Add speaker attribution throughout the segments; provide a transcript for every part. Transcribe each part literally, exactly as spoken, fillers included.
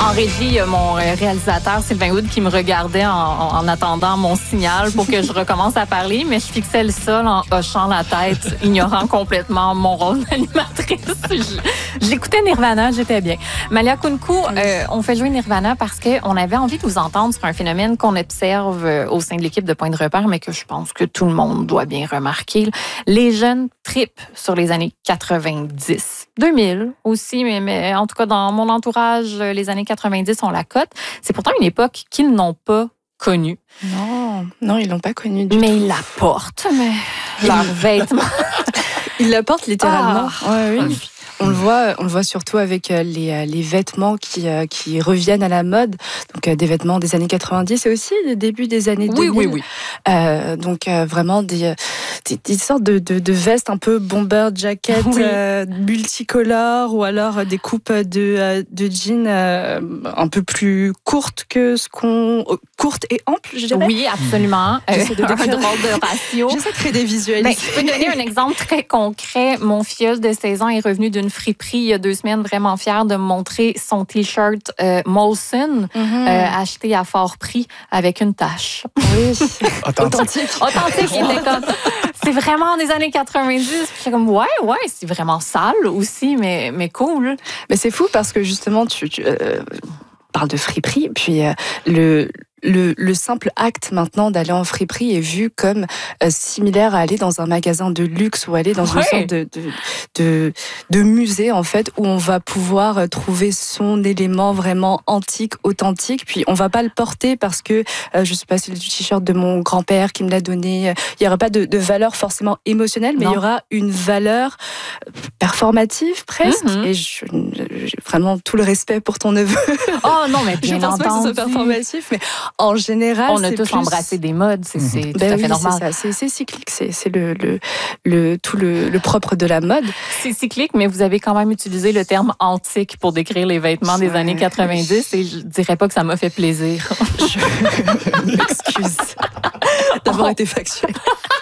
Speaker 1: En régie, il y a mon réalisateur Sylvain Wood qui me regardait en, en attendant mon signal pour que je recommence à parler, mais je fixais le sol en hochant la tête, ignorant complètement mon rôle d'animatrice. Je, j'écoutais Nirvana, j'étais bien. Malia Kunku, euh, on fait jouer Nirvana parce qu'on avait envie de vous entendre sur un phénomène qu'on observe au sein de l'équipe de Point de repère, mais que je pense que tout le monde doit bien remarquer. Les jeunes tripent sur les années quatre-vingt-dix. deux mille aussi, mais, mais en tout cas, dans mon entourage, les années quatre-vingt-dix, on la cote. C'est pourtant une époque qu'ils n'ont pas connue.
Speaker 2: Non, non, ils l'ont pas connue du
Speaker 1: mais
Speaker 2: tout.
Speaker 1: Mais ils la portent, mais leurs vêtements.
Speaker 2: Ils la portent littéralement.
Speaker 1: Ah.
Speaker 2: Ouais, oui. On le voit, on le voit surtout avec les, les vêtements qui, qui reviennent à la mode. Donc des vêtements des années quatre-vingt-dix et aussi des débuts des années deux mille.
Speaker 1: Oui, oui, oui.
Speaker 2: Euh, donc euh, vraiment des, des, des sortes de, de, de vestes un peu bomber jacket, oui. euh, multicolores, ou alors des coupes de, de jeans euh, un peu plus courtes que ce qu'on courtes et amples, je dirais.
Speaker 1: Oui, absolument.
Speaker 2: J'essaie de
Speaker 1: décrire un drôle de ratio.
Speaker 2: J'essaie de créer des visuels.
Speaker 1: Ben, je peux donner un exemple très concret. Mon filleul de seize ans est revenu d'une friperie il y a deux semaines, vraiment fier de me montrer son t-shirt euh, Molson, mm-hmm. euh, acheté à fort prix avec une tache.
Speaker 2: Oui.
Speaker 1: Authentique. Authentique. Il était comme, c'est vraiment des années quatre-vingt-dix. Puis j'étais comme, ouais, ouais, c'est vraiment sale aussi, mais, mais cool.
Speaker 2: Mais c'est fou parce que justement, tu, tu euh, parles de friperie, puis euh, le... Le, le simple acte maintenant d'aller en friperie est vu comme euh, similaire à aller dans un magasin de luxe ou aller dans ouais. une sorte de, de, de, de musée en fait, où on va pouvoir trouver son élément vraiment antique, authentique, puis on va pas le porter parce que euh, je sais pas, c'est le t-shirt de mon grand-père qui me l'a donné. Il y aura pas de, de valeur forcément émotionnelle, mais non. il y aura une valeur performative presque. Mm-hmm. Et je, j'ai vraiment tout le respect pour ton neveu.
Speaker 1: Oh non, mais bien
Speaker 2: je pense
Speaker 1: entendu.
Speaker 2: pas que ce soit performatif, mais en général,
Speaker 1: on a
Speaker 2: c'est
Speaker 1: tous
Speaker 2: plus...
Speaker 1: embrassé des modes, c'est, c'est
Speaker 2: ben
Speaker 1: tout à
Speaker 2: oui,
Speaker 1: fait normal.
Speaker 2: C'est, ça. C'est, c'est cyclique, c'est, c'est le, le, le, tout le, le propre de la mode.
Speaker 1: C'est cyclique, mais vous avez quand même utilisé le terme antique pour décrire les vêtements des années quatre-vingt-dix et je dirais pas que ça m'a fait plaisir.
Speaker 2: Je m'excuse d'avoir été factuelle.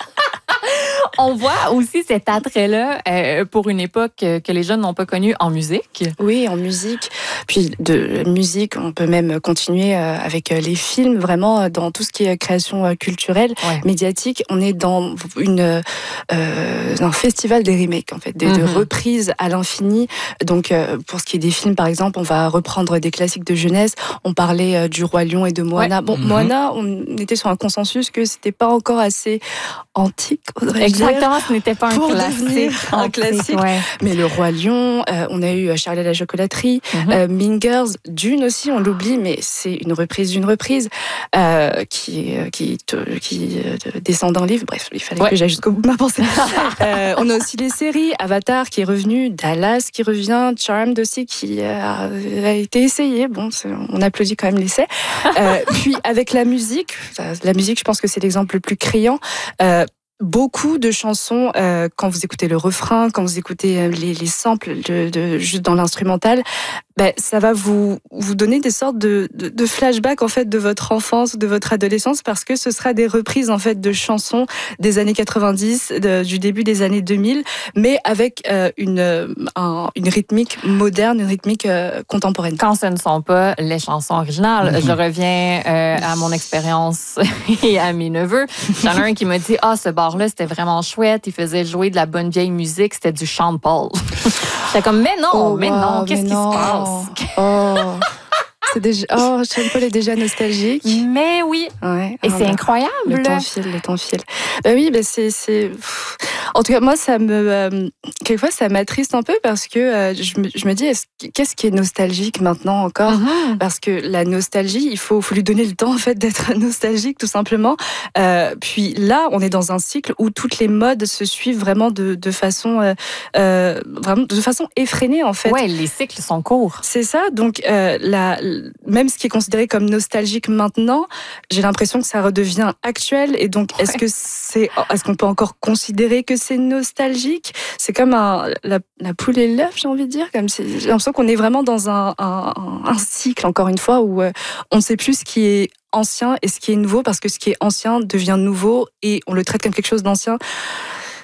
Speaker 1: On voit aussi cet attrait-là euh, pour une époque que les jeunes n'ont pas connue en musique.
Speaker 2: Oui, en musique. Puis de musique, on peut même continuer avec les films, vraiment dans tout ce qui est création culturelle, ouais. médiatique. On est dans une, euh, un festival des remakes, en fait, des, mm-hmm. de reprises à l'infini. Donc, euh, pour ce qui est des films, par exemple, on va reprendre des classiques de jeunesse. On parlait euh, du Roi Lion et de Moana. Ouais. Bon, mm-hmm. Moana, on était sur un consensus que c'était pas encore assez antique,
Speaker 1: exactement, ce n'était pas un
Speaker 2: pour
Speaker 1: classique.
Speaker 2: Un classique. Ouais. Mais le Roi Lion, euh, on a eu Charlie et la chocolaterie, mm-hmm. euh, Mean Girls, Dune aussi, on l'oublie, mais c'est une reprise d'une reprise euh, qui, qui, te, qui euh, descend d'un livre. Bref, il fallait ouais. que j'aille jusqu'au bout de ma pensée. euh, on a aussi les séries, Avatar qui est revenu, Dallas qui revient, Charmed aussi qui a, a été essayé. Bon, on applaudit quand même l'essai. Euh, puis avec la musique, la musique, je pense que c'est l'exemple le plus criant. Euh, Beaucoup de chansons, euh, quand vous écoutez le refrain, quand vous écoutez les, les samples de, de, juste dans l'instrumental, ben, ça va vous, vous donner des sortes de, de, de flashbacks en fait, de votre enfance ou de votre adolescence, parce que ce sera des reprises en fait, de chansons des années quatre-vingt-dix, de, du début des années deux mille, mais avec euh, une, un, une rythmique moderne, une rythmique euh, contemporaine.
Speaker 1: Quand ce ne sont pas les chansons originales, mm-hmm. je reviens euh, à mon expérience et à mes neveux. J'en ai un qui m'a dit « Ah, ce bar-là, c'était vraiment chouette. Il faisait jouer de la bonne vieille musique. C'était du Sean Paul. » J'étais comme « Mais non,
Speaker 2: oh,
Speaker 1: mais
Speaker 2: wow,
Speaker 1: non, qu'est-ce
Speaker 2: mais
Speaker 1: qui
Speaker 2: non.
Speaker 1: se passe? »
Speaker 2: Oh. C'est déjà... Oh, Sean Paul est déjà nostalgique.
Speaker 1: Mais oui.
Speaker 2: Ouais.
Speaker 1: Et ah, c'est bah, incroyable.
Speaker 2: Le temps file, le temps file. Ben oui, ben c'est, c'est... En tout cas, moi, ça me... Euh, quelquefois, ça m'attriste un peu parce que euh, je, me, je me dis, est-ce, qu'est-ce qui est nostalgique maintenant encore? Mm-hmm. Parce que la nostalgie, il faut, faut lui donner le temps, en fait, d'être nostalgique, tout simplement. Euh, puis là, on est dans un cycle où toutes les modes se suivent vraiment de, de façon... Euh, euh, vraiment de façon effrénée, en fait.
Speaker 1: Ouais, les cycles sont courts.
Speaker 2: C'est ça. Donc, euh, la... même ce qui est considéré comme nostalgique maintenant, j'ai l'impression que ça redevient actuel. Et donc, est-ce que c'est, est-ce qu'on peut encore considérer que c'est nostalgique? C'est comme un, la, la poule et l'œuf, j'ai envie de dire. Comme c'est, j'ai l'impression qu'on est vraiment dans un, un, un cycle, encore une fois, où euh, on ne sait plus ce qui est ancien et ce qui est nouveau, parce que ce qui est ancien devient nouveau et on le traite comme quelque chose d'ancien.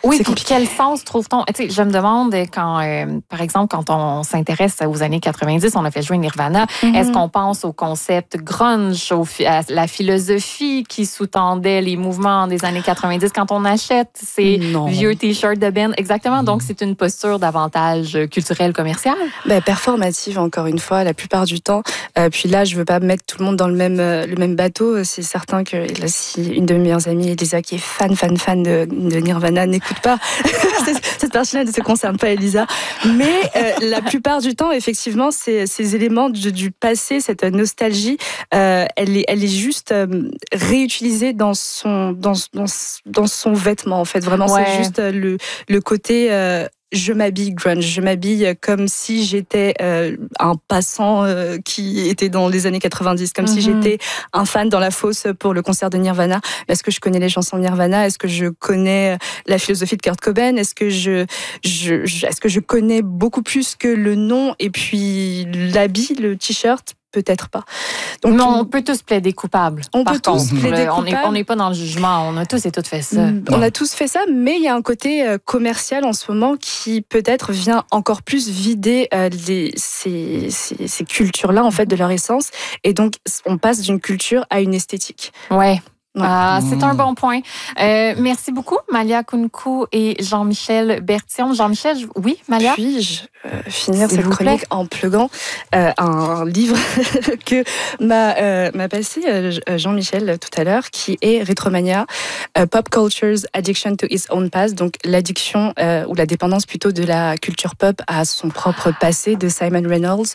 Speaker 1: Oui, puis quel sens trouve-t-on? Tu sais, je me demande quand, euh, par exemple, quand on s'intéresse aux années quatre-vingt-dix, on a fait jouer Nirvana, mm-hmm. est-ce qu'on pense au concept grunge, au, à la philosophie qui sous-tendait les mouvements des années quatre-vingt-dix quand on achète ces non. vieux t-shirts de band? Exactement. Donc, c'est une posture davantage culturelle, commerciale?
Speaker 2: Ben, performative, encore une fois, la plupart du temps. Euh, puis là, je veux pas mettre tout le monde dans le même, euh, le même bateau. C'est certain que là, si une de mes meilleures amies, Elisa, qui est fan, fan, fan de, de Nirvana, n'écoute pas. Cette partie-là ne se concerne pas Elisa. Mais euh, la plupart du temps, effectivement, ces, ces éléments du, du passé, cette nostalgie, euh, elle, est, elle est juste euh, réutilisée dans son, dans, dans, dans son vêtement, en fait. Vraiment, ouais. c'est juste le, le côté... Euh, je m'habille grunge, je m'habille comme si j'étais euh, un passant euh, qui était dans les années quatre-vingt-dix, comme mm-hmm. si j'étais un fan dans la fosse pour le concert de Nirvana. Est-ce que je connais les chansons de Nirvana? Est-ce que je connais la philosophie de Kurt Cobain? Est-ce que je, je, je, est-ce que je connais beaucoup plus que le nom et puis l'habit, le t-shirt? Peut-être pas.
Speaker 1: Donc, mais on peut tous plaider coupables.
Speaker 2: On peut
Speaker 1: contre.
Speaker 2: tous plaider coupables.
Speaker 1: On n'est pas dans le jugement. On a tous et toutes fait ça.
Speaker 2: On non. a tous fait ça, mais il y a un côté commercial en ce moment qui peut-être vient encore plus vider euh, les, ces, ces, ces cultures-là en fait de leur essence. Et donc, on passe d'une culture à une esthétique.
Speaker 1: Ouais. Ah, c'est un bon point. Euh, merci beaucoup, Malia Kounkou et Jean-Michel Berthiaume. Jean-Michel, oui, Malia?
Speaker 2: Puis-je euh, finir cette chronique plaît. en pluguant euh, un livre que m'a, euh, m'a passé euh, Jean-Michel tout à l'heure, qui est Retromania, euh, Pop Culture's Addiction to Its Own Past, donc l'addiction euh, ou la dépendance plutôt de la culture pop à son propre passé, de Simon Reynolds,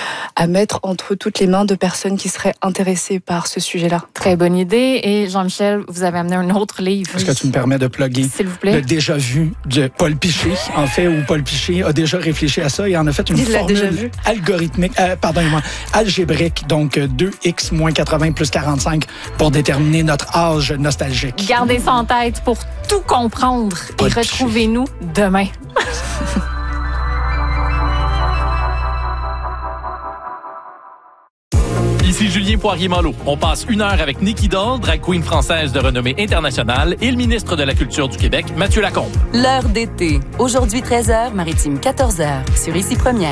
Speaker 2: à mettre entre toutes les mains de personnes qui seraient intéressées par ce sujet-là.
Speaker 1: Très bonne idée. Et Jean-Michel, vous avez amené un autre livre.
Speaker 3: Est-ce que tu me permets de plugger
Speaker 1: S'il vous plaît.
Speaker 3: Le déjà vu de Paul Piché, en fait, où Paul Piché a déjà réfléchi à ça et en a fait une
Speaker 2: Il
Speaker 3: formule algorithmique, euh, pardonnez-moi, algébrique, donc deux x moins quatre-vingts plus quarante-cinq pour déterminer notre âge nostalgique.
Speaker 1: Gardez ça en tête pour tout comprendre Paul et retrouvez-nous Piché. Demain.
Speaker 4: Ici Julien Poirier-Malo. On passe une heure avec Nikki Doll, drag queen française de renommée internationale, et le ministre de la Culture du Québec, Mathieu Lacombe.
Speaker 5: L'heure d'été. Aujourd'hui treize heures, Maritime quatorze heures, sur Ici Première.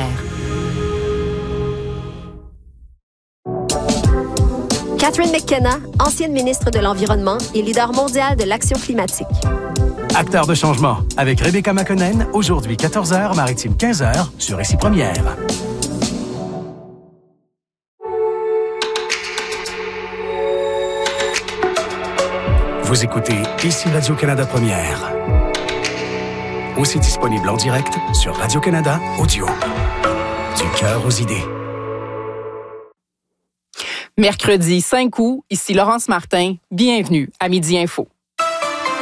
Speaker 6: Catherine McKenna, ancienne ministre de l'Environnement et leader mondial de l'action climatique.
Speaker 7: Acteur de changement, avec Rebecca McConnell, aujourd'hui quatorze heures, Maritime quinze heures, sur Ici Première. Vous écoutez Ici Radio-Canada Première. Aussi disponible en direct sur Radio-Canada Audio. Du cœur aux idées.
Speaker 8: Mercredi cinq août, ici Laurence Martin. Bienvenue à Midi Info.